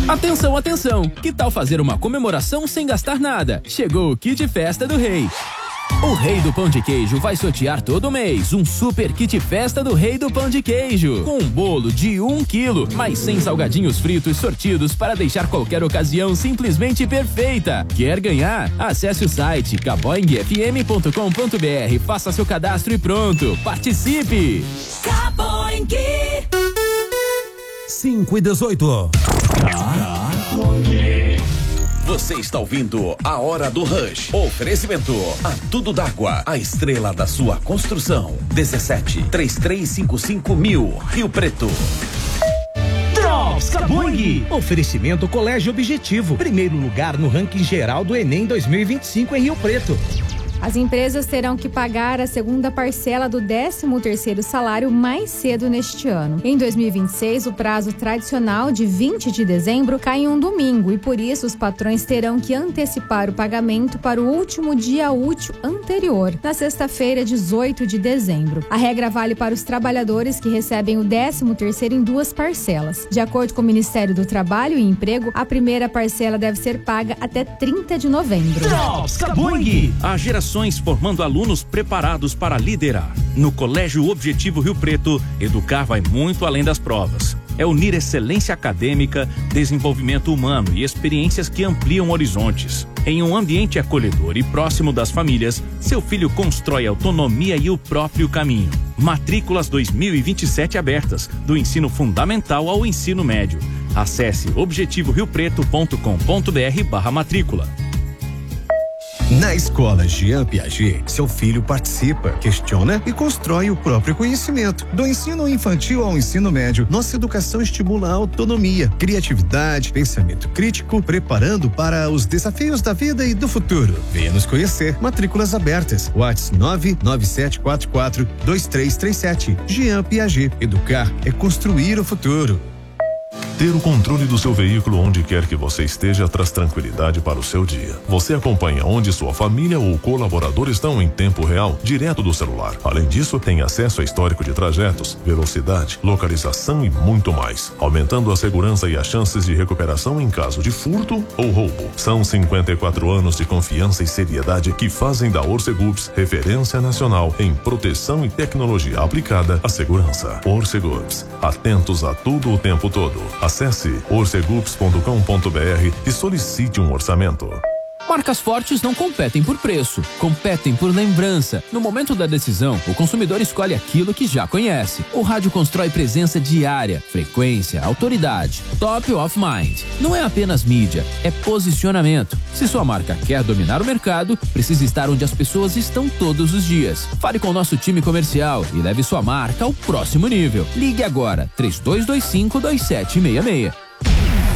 Atenção, atenção! Que tal fazer uma comemoração sem gastar nada? Chegou o Kit Festa do Rei. O Rei do Pão de Queijo vai sortear todo mês um super kit festa do Rei do Pão de Queijo. Com um bolo de 1 quilo, mais 100 salgadinhos fritos sortidos para deixar qualquer ocasião simplesmente perfeita. Quer ganhar? Acesse o site caboingfm.com.br, faça seu cadastro e pronto. Participe! Caboing 5:18. Você está ouvindo A Hora do Rush. Oferecimento a Tudo d'Água, a estrela da sua construção. 17-3355-1000, Rio Preto. Drops Caboing. Oferecimento Colégio Objetivo. Primeiro lugar no ranking geral do Enem 2025 em Rio Preto. As empresas terão que pagar a segunda parcela do 13º salário mais cedo neste ano. Em 2026, o prazo tradicional de 20 de dezembro cai em um domingo e, por isso, os patrões terão que antecipar o pagamento para o último dia útil anterior, na sexta-feira, 18 de dezembro. A regra vale para os trabalhadores que recebem o 13º em 2 parcelas. De acordo com o Ministério do Trabalho e Emprego, a primeira parcela deve ser paga até 30 de novembro. Drops Caboing. A geração formando alunos preparados para liderar. No Colégio Objetivo Rio Preto, educar vai muito além das provas. É unir excelência acadêmica, desenvolvimento humano e experiências que ampliam horizontes. Em um ambiente acolhedor e próximo das famílias, seu filho constrói autonomia e o próprio caminho. Matrículas 2027 abertas, do ensino fundamental ao ensino médio. Acesse objetivoriopreto.com.br/matrícula. Na Escola Jean Piaget, seu filho participa, questiona e constrói o próprio conhecimento. Do ensino infantil ao ensino médio, nossa educação estimula a autonomia, criatividade, pensamento crítico, preparando para os desafios da vida e do futuro. Venha nos conhecer. Matrículas abertas. WhatsApp 997442337. Jean Piaget. Educar é construir o futuro. Ter o controle do seu veículo onde quer que você esteja traz tranquilidade para o seu dia. Você acompanha onde sua família ou colaborador estão em tempo real, direto do celular. Além disso, tem acesso a histórico de trajetos, velocidade, localização e muito mais, aumentando a segurança e as chances de recuperação em caso de furto ou roubo. São 54 anos de confiança e seriedade que fazem da Orcegups referência nacional em proteção e tecnologia aplicada à segurança. Orcegups, atentos a tudo o tempo todo. Acesse orcegups.com.br e solicite um orçamento. Marcas fortes não competem por preço, competem por lembrança. No momento da decisão, o consumidor escolhe aquilo que já conhece. O rádio constrói presença diária, frequência, autoridade, top of mind. Não é apenas mídia, é posicionamento. Se sua marca quer dominar o mercado, precisa estar onde as pessoas estão todos os dias. Fale com o nosso time comercial e leve sua marca ao próximo nível. Ligue agora, 3225-2766.